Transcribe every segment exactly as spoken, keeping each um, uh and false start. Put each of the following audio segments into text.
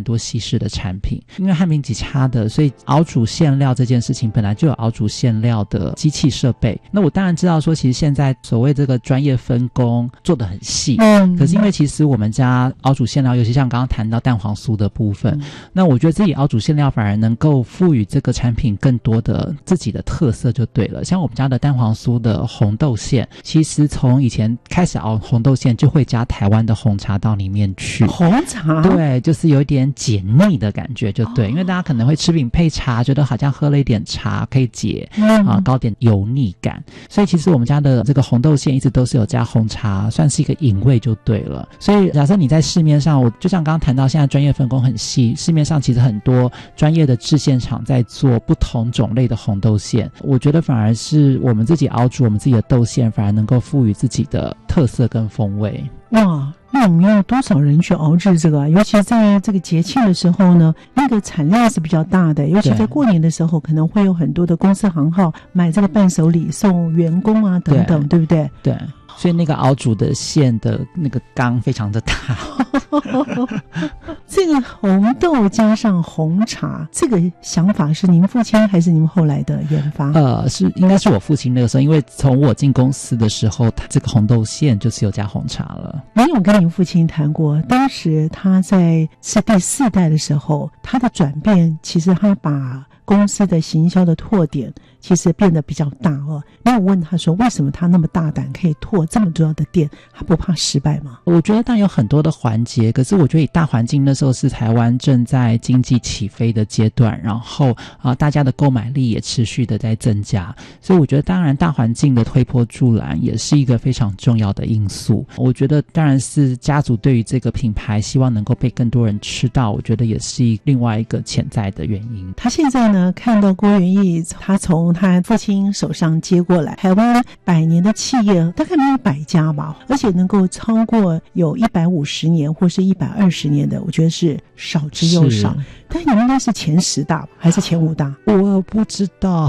多西式的产品。因为汉平几家的，所以熬煮馅料这件事情本来就有熬煮馅料的机器设备。那我当然知道说其实现在所谓这个专业分工做得很细，嗯，可是因为其实我们家熬煮馅料尤其像刚刚谈到蛋黄酥的部分，嗯，那我觉得自己熬煮馅料反而能够赋予这个产品更多的自己的特色就对了。像我们家的蛋黄酥的红豆馅，其实从以前开始熬红豆馅就会加台湾的红茶到里面去。 红茶？ 对，就是有一点解腻的感觉就对，哦，因为大家可能会吃饼配茶，觉得好像喝了一点茶可以解，嗯，啊高点油腻感，所以其实我们家的这个红豆馅一直都是有加红茶，算是一个引味就对了。所以假设你在市面上，我就像刚刚谈到现在专业分工很细，市面上其实很多专业的制馅厂在做不同种类的红豆馅，我觉得反而是我们自己熬煮我们自己的豆馅，反而能够赋予自己的特色跟风味。 哇，那你们要多少人去熬制这个啊？尤其在这个节庆的时候呢，那个产量是比较大的，尤其在过年的时候可能会有很多的公司行号买这个伴手礼送员工啊等等， 对, 对不对？ 对，所以那个熬煮的馅的那个缸非常的大。 这个红豆加上红茶，这个想法是您父亲还是您后来的研发？ 呃，是应该是我父亲那个时候，因为从我进公司的时候，他这个红豆馅就是有加红茶了。 没有跟您父亲谈过，当时他在是第四代的时候，他的转变其实他把公司的行销的拓点其实变得比较大哦。那我问他说，为什么他那么大胆可以拓这么重要的店，他不怕失败吗？ 我觉得当然有很多的环节，可是我觉得以大环境那时候是台湾正在经济起飞的阶段，然后啊、呃、大家的购买力也持续的在增加，所以我觉得当然大环境的推波助澜也是一个非常重要的因素。我觉得当然是家族对于这个品牌希望能够被更多人吃到，我觉得也是另外一个潜在的原因。 他现在呢看到郭元益他从他父亲手上接过来台湾百年的企业大概没有百家吧，而且能够超过有一百五十年或是一百二十年的，我觉得是少之又少。但你应该是前十大吧，还是前五大？ 我不知道。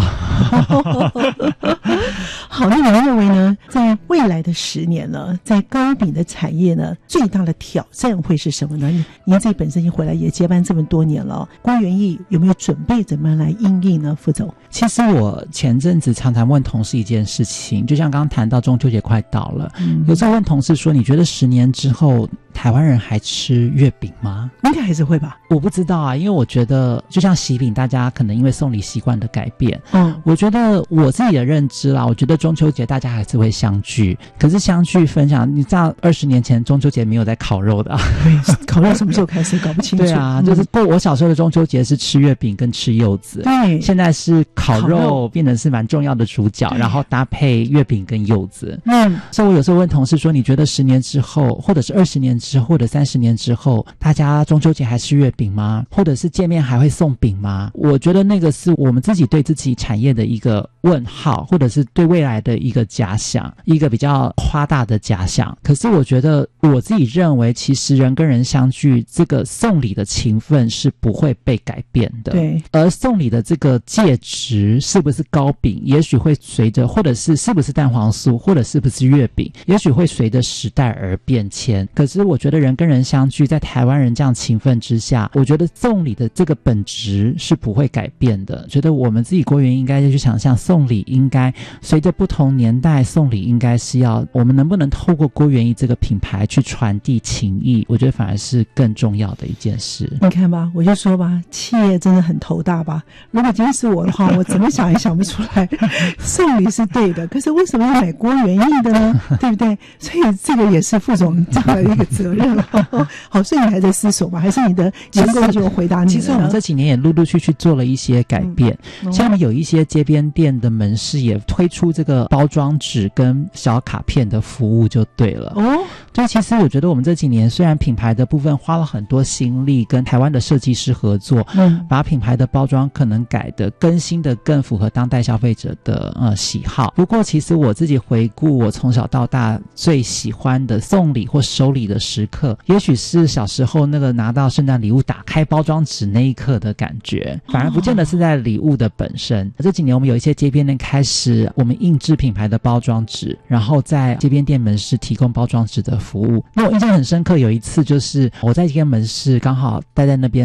好，那你们认为呢，在未来的十年呢，在糕饼的产业呢，最大的挑战会是什么呢？您自己本身已经回来也接班这么多年了，郭元益有没有准备怎么样来因应呢？副总， 其实我前阵子常常问同事一件事情，就像刚刚谈到中秋节快到了，嗯、有时候问同事说，你觉得十年之后台湾人还吃月饼吗？ 应该还是会吧。 我不知道啊，因为我觉得就像喜饼，大家可能因为送礼习惯的改变，嗯，我觉得我自己的认知啦，我觉得中秋节大家还是会相聚，可是相聚分享，你知道二十年前中秋节没有在烤肉的、啊， 对，烤肉什么时候开始搞不清楚。 对啊，就是过我小时候的中秋节是吃月饼跟吃柚子， 对， 现在是烤肉, 烤肉变成是蛮重要的主角，然后搭配月饼跟柚子。嗯，所以我有时候问同事说，你觉得十年之后，或者是二十年之后，或者三十年之后，大家中秋节还吃月饼吗？或者是见面还会送饼吗？我觉得那个是我们自己对自己产业的一个问号，或者是对未来的一个假想，一个比较夸大的假想。可是我觉得我自己认为，其实人跟人相聚，这个送礼的情分是不会被改变的。 对， 而送礼的这个介质是不是糕饼，也许会随着，或者是是不是蛋黄酥，或者是不是月饼，也许会随着时代而变迁。可是我觉得人跟人相聚，在台湾人这样情分之下，我觉得送礼的这个本质是不会改变的。觉得我们自己国人应该去想象，送礼应该随着不同年代，送礼应该是要我们能不能透过郭元益这个品牌去传递情谊，我觉得反而是更重要的一件事。 你看吧，我就说吧，企业真的很头大吧。如果今天是我的话，我怎么想也想不出来。送礼是对的，可是为什么要买郭元益的呢？对不对？所以这个也是副总这样的一个责任。好，所以你还在思索吗？还是你的员工就回答你了？ 其实我们这几年也陆陆续续做了一些改变，嗯、像我们有一些街边店的门市也推出这个包装纸跟小卡片的服务，就对了。哦，就其实我觉得我们这几年虽然品牌的部分花了很多心力，跟台湾的设计师合作，嗯，把品牌的包装可能改的更新的更符合当代消费者的呃喜好。不过其实我自己回顾我从小到大最喜欢的送礼或收礼的时刻，也许是小时候那个拿到圣诞礼物打开包装纸那一刻的感觉，反而不见得是在礼物的本身。这几年我们有一些街边店开始我们印制品牌的包装纸，然后在街边店门市提供包装纸的服务。那我印象很深刻，有一次就是我在一个门市刚好待在那边